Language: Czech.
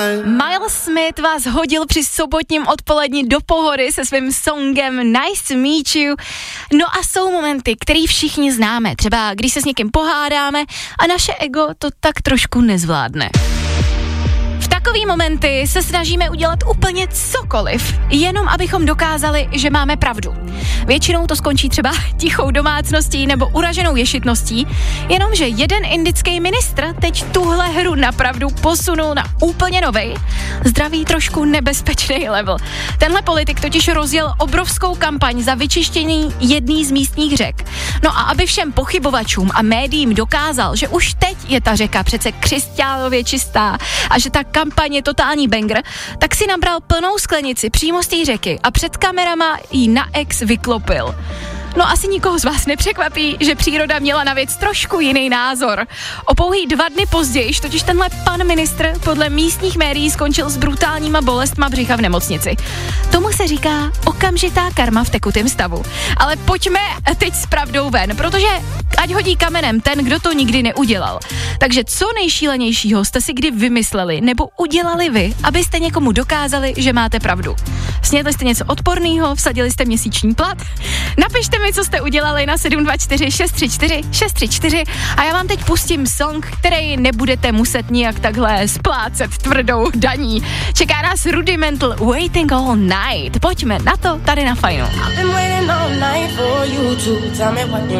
Miles Smith vás hodil při sobotním odpoledni do pohody se svým songem Nice to Meet You. No a jsou momenty, které všichni známe. Třeba když se s někým pohádáme a naše ego to tak trošku nezvládne. V takový momenty se snažíme udělat úplně cokoliv, jenom abychom dokázali, že máme pravdu. Většinou to skončí třeba tichou domácností nebo uraženou ješitností, jenomže jeden indický ministr teď tuhle hru napravdu posunul na úplně novej, zdravý trošku nebezpečný level. Tenhle politik totiž rozjel obrovskou kampaň za vyčištění jedný z místních řek. No a aby všem pochybovačům a médiím dokázal, že už teď je ta řeka přece křisťálově čistá a že ta kampaň je totální banger, tak si nabral plnou sklenici přímo z té řeky a před kamerama jí na ex vyklopil. No asi nikoho z vás nepřekvapí, že příroda měla na věc trošku jiný názor. O pouhý 2 dny později totiž tenhle pan ministr podle místních médií skončil s brutálníma bolestma břicha v nemocnici. Tomu se říká okamžitá karma v tekutém stavu. Ale pojďme teď s pravdou ven, protože ať hodí kamenem ten, kdo to nikdy neudělal. Takže co nejšílenějšího jste si kdy vymysleli nebo udělali vy, abyste někomu dokázali, že máte pravdu? Snědli jste něco odporného, vsadili jste měsíční plat? Napište mi, co jste udělali na 724 634 634 a já vám teď pustím song, který nebudete muset nijak takhle splácet tvrdou daní. Čeká nás Rudimental Waiting All Night. Pojďme na to tady na Fajnu.